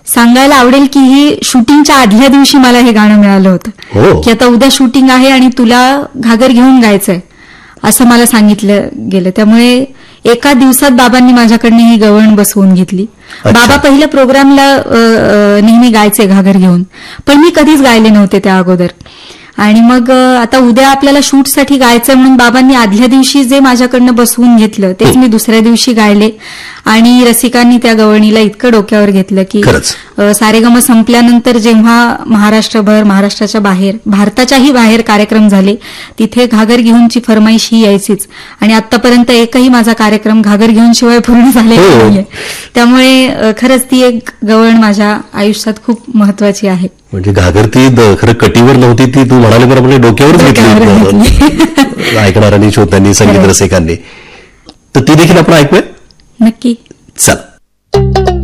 सांगायला आवडेल की ही शूटिंगच्या आदल्या दिवशी मला हे गाणं मिळालं होतं की आता उद्या शूटिंग आहे आणि तुला घागर घेऊन गायचंय असं मला सांगितलं गेलं. त्यामुळे एका दिवसात बाबांनी माझ्याकडनं ही गवळण बसवून घेतली. बाबा पहिल्या प्रोग्रामला नेहमी गायचे घागर घेऊन, पण मी कधीच गायले नव्हते त्या अगोदर. आणि मग आता उद्या आपल्याला शूटसाठी गायचं म्हणून बाबांनी आदल्या दिवशी जे माझ्याकडनं बसवून घेतलं तेच मी दुसऱ्या दिवशी गायले. आणि रसिकांनी त्या गवळणीला इतकं डोक्यावर घेतलं की सारेगम संपल्यानंतर जेव्हा महाराष्ट्रभर, महाराष्ट्राच्या बाहेर, भारताच्याही बाहेर कार्यक्रम झाले तिथे घागर घेऊनची फरमाईश ही यायचीच. आणि आतापर्यंत एकही माझा कार्यक्रम घागर घेऊन शिवाय पूर्ण झालेला नाहीये. त्यामुळे खरंच ती एक गवळण माझ्या आयुष्यात खूप महत्वाची आहे. म्हणजे घागर ती खरं कटीवर नव्हती, ती तू म्हणाले डोक्यावरच घेतली ऐकणाऱ्यांनी, श्रोत्यांनी, संगीत रसिकांनी. तर ती देखील आपण ऐकूया नक्की. चल.